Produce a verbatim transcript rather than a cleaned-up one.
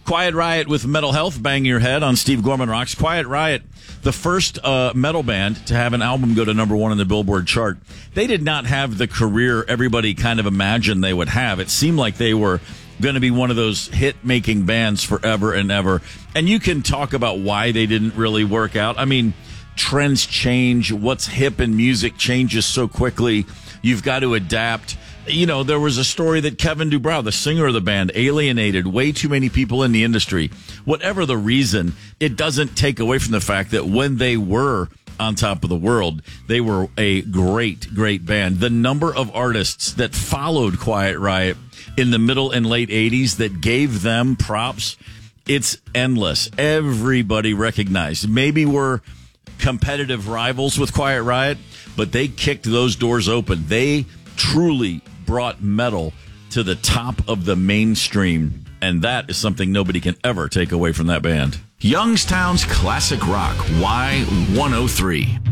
Quiet Riot with Metal Health, Bang Your Head on Steve Gorman Rocks. Quiet Riot, the first uh, metal band to have an album go to number one in the Billboard chart. They did not have the career everybody kind of imagined they would have. It seemed like they were going to be one of those hit-making bands forever and ever. And you can talk about why they didn't really work out. I mean, trends change. What's hip in music changes so quickly. You've got to adapt. You know, there was a story that Kevin Dubrow, the singer of the band, alienated way too many people in the industry. Whatever the reason, it doesn't take away from the fact that when they were on top of the world, they were a great, great band. The number of artists that followed Quiet Riot in the middle and late eighties that gave them props, it's endless. Everybody recognized. Maybe we're competitive rivals with Quiet Riot, but they kicked those doors open. They truly brought metal to the top of the mainstream, and that is something nobody can ever take away from that band. Youngstown's Classic Rock, Y one oh three.